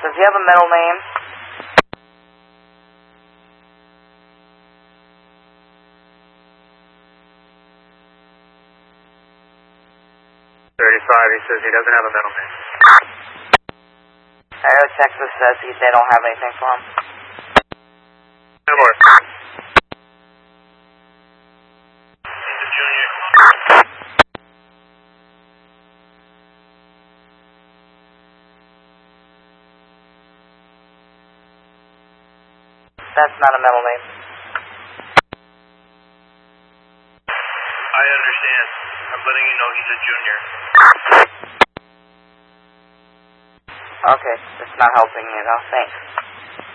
Does he have a middle name? 35, he says he doesn't have a middle name. Aero Texas says they don't have anything for him. No more. He's a junior. That's not a middle name. I understand. I'm letting you know he's a junior. Okay, it's not helping you, though. Thanks.